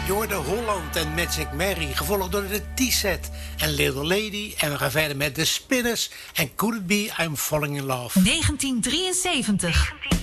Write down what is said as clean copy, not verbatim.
Je hoorde Holland en Magic Mary, gevolgd door de T-set en Little Lady. En we gaan verder met The Spinners en Could It Be I'm Falling in Love. 1973.